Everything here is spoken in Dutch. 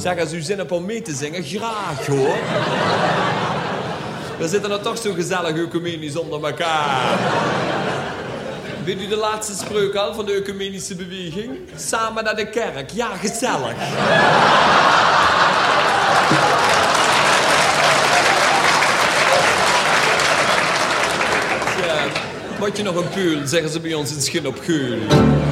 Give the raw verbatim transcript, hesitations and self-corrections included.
Zeg, als u zin hebt om mee te zingen, graag hoor. We zitten er toch zo gezellig ecumenisch onder elkaar. Weet u de laatste spreuk al van de ecumenische beweging? Samen naar de kerk, ja, gezellig. Ja, wat je nog een peul, zeggen ze bij ons in Schin op Geul.